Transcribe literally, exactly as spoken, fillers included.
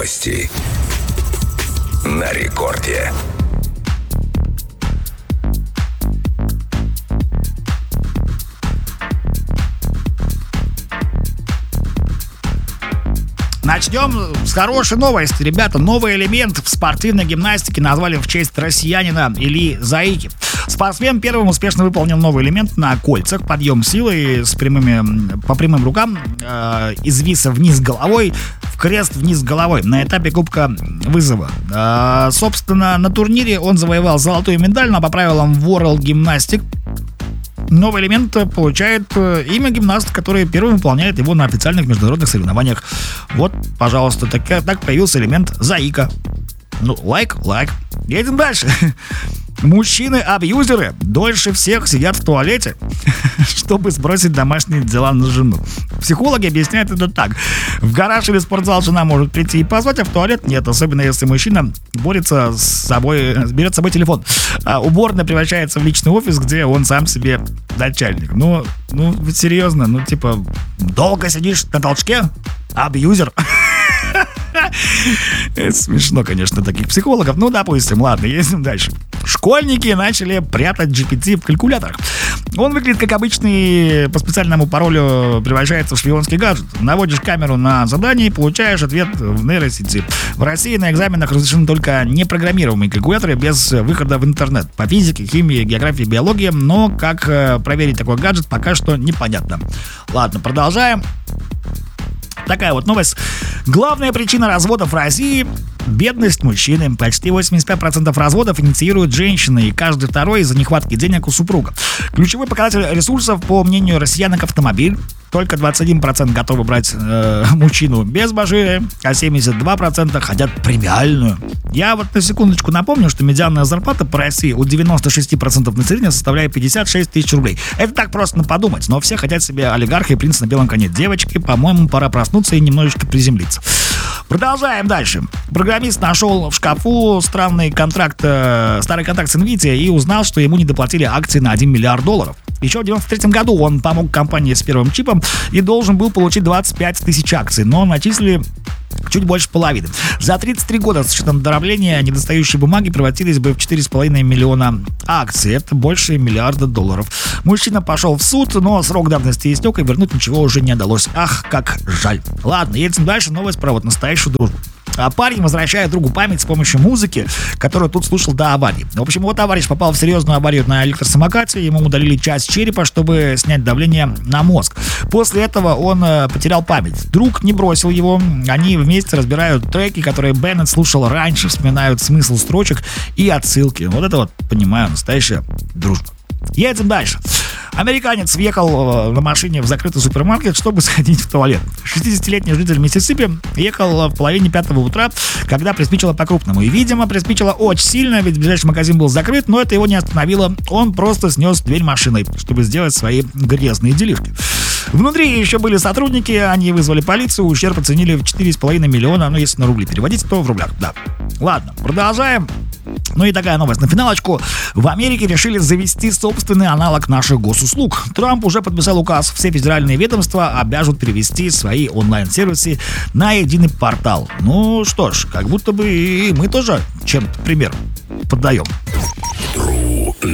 Новости на рекорде. Начнем с хорошей новости. Ребята, новый элемент в спортивной гимнастике назвали в честь россиянина Ильи Заики. Спортсмен первым успешно выполнил новый элемент на кольцах. Подъем силы с прямыми, по прямым рукам э, из виса вниз головой в крест вниз головой на этапе Кубка Вызова. Э, собственно, на турнире он завоевал золотую медаль, но по правилам World Gymnastics новый элемент получает имя гимнаста, который первым выполняет его на официальных международных соревнованиях. Вот, пожалуйста, так, так появился элемент Заика. Ну, лайк, лайк. Едем дальше. Мужчины-абьюзеры дольше всех сидят в туалете, чтобы сбросить домашние дела на жену. Психологи объясняют это так. В гараж или спортзал жена может прийти и позвать, а в туалет нет. Особенно если мужчина борется с собой, берет с собой телефон. А уборная превращается в личный офис, где он сам себе начальник. Ну, ну серьезно, ну типа долго сидишь на толчке? Абьюзер. Это смешно, конечно, таких психологов. Ну, допустим, ладно, едем дальше. Школьники начали прятать джи пи ти в калькуляторах. Он выглядит как обычный, по специальному паролю превращается в шпионский гаджет. Наводишь камеру на задание и получаешь ответ в нейросети. В России на экзаменах разрешены только непрограммируемые калькуляторы без выхода в интернет. По физике, химии, географии, биологии. Но как проверить такой гаджет, пока что непонятно. Ладно, продолжаем. Такая вот новость. Главная причина разводов в России – бедность мужчины. Почти восемьдесят пять процентов разводов инициируют женщины, и каждый второй из-за нехватки денег у супруга. Ключевой показатель ресурсов, по мнению россиянок, автомобиль. Только двадцать один процент готовы брать э, мужчину без бажиры, а семьдесят два процента хотят премиальную. Я вот на секундочку напомню, что медианная зарплата по России у девяноста шести процентов населения составляет пятьдесят шесть тысяч рублей. Это так просто на подумать, но все хотят себе олигарха и принца на белом коне. Девочки, по-моему, пора проснуться и немножечко приземлиться. Продолжаем дальше. Программист нашел в шкафу странный контракт, э, старый контракт с Nvidia и узнал, что ему не доплатили акции на один миллиард долларов. Еще в девяносто третьем году он помог компании с первым чипом и должен был получить двадцать пять тысяч акций, но начислили чуть больше половины. За тридцать три года с учетом дробления недостающие бумаги превратились бы в четыре с половиной миллиона акций. Это больше миллиарда долларов. Мужчина пошел в суд, но срок давности истек, и вернуть ничего уже не удалось. Ах, как жаль. Ладно, едем дальше. Новость про вот настоящую дружбу. А парень возвращает другу память с помощью музыки, которую тут слушал до аварии. В общем, вот товарищ попал в серьезную аварию на электросамокате, ему удалили часть черепа, чтобы снять давление на мозг. После этого он э, потерял память. Друг не бросил его, они вместе разбирают треки, которые Беннет слушал раньше, вспоминают смысл строчек и отсылки. Вот это вот, понимаю, настоящая дружба. Едем дальше. Американец въехал на машине в закрытый супермаркет, чтобы сходить в туалет. шестидесятилетний житель Миссисипи ехал в половине пятого утра, когда приспичило по-крупному. И, видимо, приспичило очень сильно, ведь ближайший магазин был закрыт, но это его не остановило. Он просто снес дверь машиной, чтобы сделать свои грязные делишки. Внутри еще были сотрудники, они вызвали полицию, ущерб оценили в четыре с половиной миллиона, ну, если на рубли переводить, то в рублях, да. Ладно, продолжаем. Ну и такая новость на финалочку. В Америке решили завести собственный аналог наших госуслуг. Трамп уже подписал указ. Все федеральные ведомства обяжут перевести свои онлайн-сервисы на единый портал. Ну что ж, как будто бы и мы тоже чем-то пример подаем.